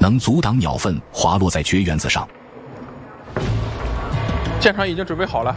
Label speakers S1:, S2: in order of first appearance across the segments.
S1: 能阻挡鸟粪滑落在绝缘子上。
S2: 舰船已经准备好了。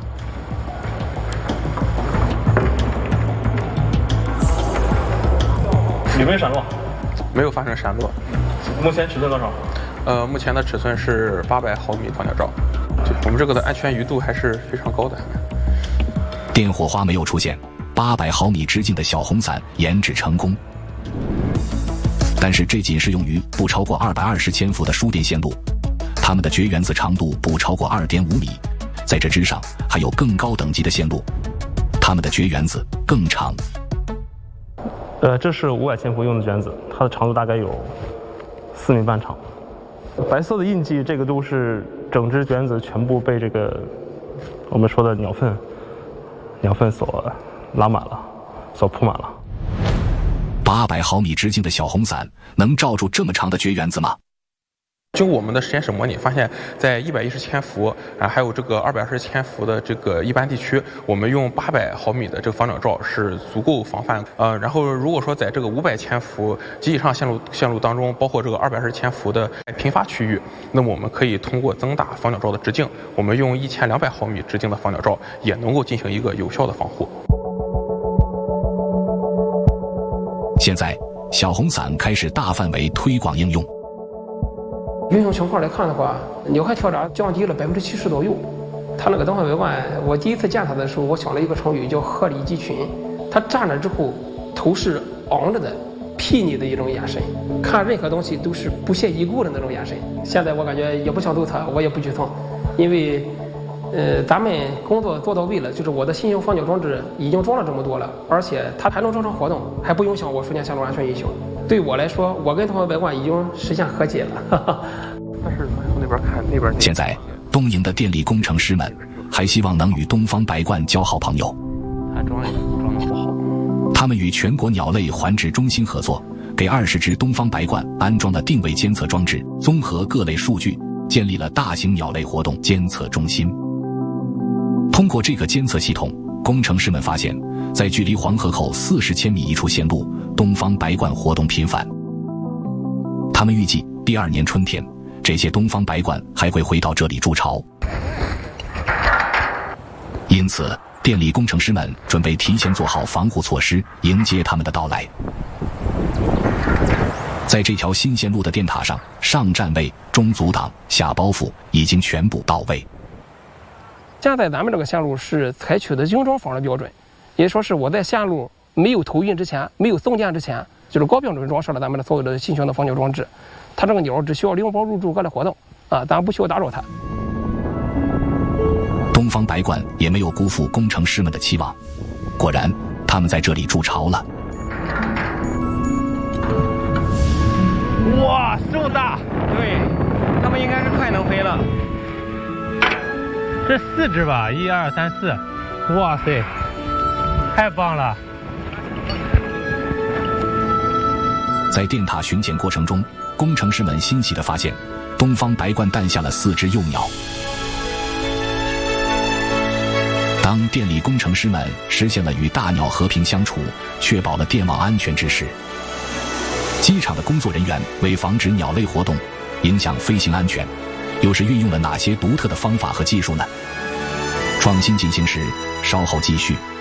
S3: 有没有闪落？
S2: 没有发生闪落。
S3: 目前尺寸多少？
S2: 目前的尺寸是800毫米防鸟罩。对，我们这个的安全余度还是非常高的。
S1: 电火花没有出现，800毫米直径的小红伞研制成功。但是这仅适用于不超过220千伏的输电线路，它们的绝缘子长度不超过2.5米。在这之上还有更高等级的线路，它们的绝缘子更长。
S3: 这是500千伏用的绝缘子，它的长度大概有4米半长。白色的印记，这个都是整只绝缘子全部被这个我们说的鸟粪所拉满了，所铺满了。
S1: 800毫米直径的小红伞能罩住这么长的绝缘子吗？
S2: 经过我们的实验室模拟，发现在110千伏还有这个220千伏的这个一般地区，我们用800毫米的这个防鸟罩是足够防范。然后如果说在这个500千伏及以上线路当中，包括这个220千伏的频发区域，那么我们可以通过增大防鸟罩的直径，我们用1200毫米直径的防鸟罩也能够进行一个有效的防护。
S1: 现在，小红伞开始大范围推广应用。
S4: 应用情况来看的话，鸟害跳闸降低了70%左右。它那个东方白鹳，我第一次见它的时候，我想了一个成语叫鹤立鸡群。它站着之后，头是昂着的，睥睨的一种眼神，看任何东西都是不屑一顾的那种眼神。现在我感觉也不想逗它，我也不惧它，因为咱们工作做到位了，就是我的新型防鸟装置已经装了这么多了，而且它还能正常活动，还不影响我输电线路安全运行。对我来说，我跟东方白鹳已经实现和解了。
S2: 但是从那边看，那边
S1: 现在东营的电力工程师们还希望能与东方白鹳交好朋友。
S2: 它装的不好。
S1: 他们与全国鸟类环治中心合作，给20只东方白鹳安装了定位监测装置，综合各类数据，建立了大型鸟类活动监测中心。通过这个监测系统，工程师们发现，在距离黄河口40千米一处线路，东方白鹳活动频繁。他们预计第2年春天，这些东方白鹳还会回到这里筑巢。因此，电力工程师们准备提前做好防护措施，迎接他们的到来。在这条新线路的电塔上，上站位、中阻挡、下包覆已经全部到位。
S4: 现在咱们这个线路是采取的精装房的标准，也说是我在线路没有投运之前，没有送电之前，就是高标准装设了咱们的所有的新型的防鸟装置。它这个鸟只需要拎包入住各类活动咱不需要打扰它。
S1: 东方白鹳也没有辜负工程师们的期望，果然，他们在这里筑巢了。
S5: 哇，这么大！对，它们应该是快能飞了。这4只吧，1、2、3、4，哇塞，太棒了！
S1: 在电塔巡检过程中，工程师们欣喜地发现，东方白鹳诞下了4只幼鸟。当电力工程师们实现了与大鸟和平相处，确保了电网安全之时，机场的工作人员为防止鸟类活动影响飞行安全，又是运用了哪些独特的方法和技术呢？创新进行时，稍后继续。